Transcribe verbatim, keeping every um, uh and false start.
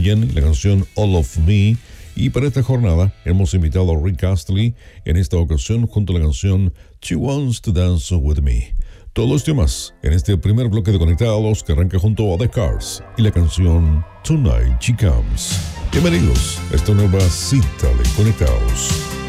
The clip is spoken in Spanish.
Ryan, la canción All of Me. Y para esta jornada hemos invitado a Rick Astley, en esta ocasión junto a la canción She Wants to Dance With Me. Todos los temas en este primer bloque de Conectados que arranca junto a The Cars y la canción Tonight She Comes. Bienvenidos a esta nueva cita de Conectados.